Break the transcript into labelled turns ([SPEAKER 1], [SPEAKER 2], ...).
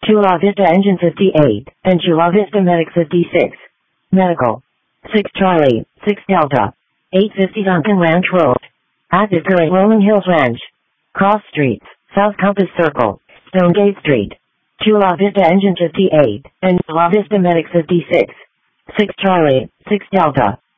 [SPEAKER 1] Chula Vista Engine 58, and Chula Vista Medic 56. Medical. 6 Charlie, 6 Delta. 850 Duncan Ranch Road. Active current Rolling Hills Ranch. Cross Streets, South Compass Circle, Stonegate Street. Chula Vista Engine 58, and Chula Vista Medic 56. 6 Charlie, 6 Delta.